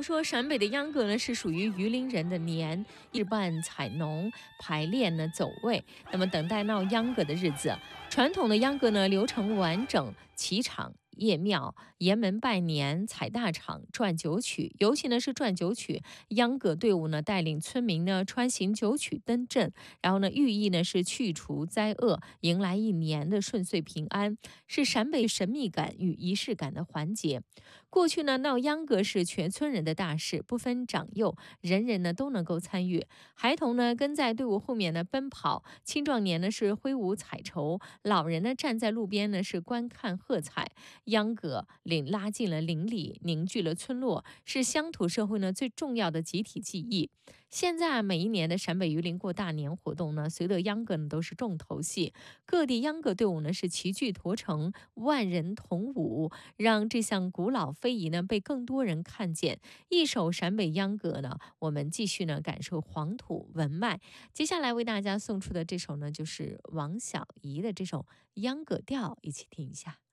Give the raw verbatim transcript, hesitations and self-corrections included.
们说陕北的秧歌呢是属于榆林人的年，日半采农，排练呢走位。那么等待闹秧歌的日子，传统的秧歌呢流程完整，起场。夜庙、沿门拜年、采大场、转九曲，尤其呢是转九曲，秧歌队伍呢带领村民呢穿行九曲登阵，然后呢寓意呢是去除灾厄，迎来一年的顺遂平安，是陕北神秘感与仪式感的环节。过去呢，闹秧歌是全村人的大事，不分长幼，人人呢都能够参与。孩童呢跟在队伍后面呢奔跑，青壮年呢是挥舞彩绸，老人呢站在路边呢是观看喝彩。秧歌领拉近了邻里，凝聚了村落，是乡土社会呢最重要的集体记忆。现在啊，每一年的陕北榆林过大年活动呢，随着秧歌呢都是重头戏，各地秧歌队伍呢是齐聚沱城，万人同舞，让这项古老非遗呢被更多人看见。一首陕北秧歌呢，我们继续呢感受黄土文脉。接下来为大家送出的这首呢，就是王小怡的这首秧歌调，一起听一下。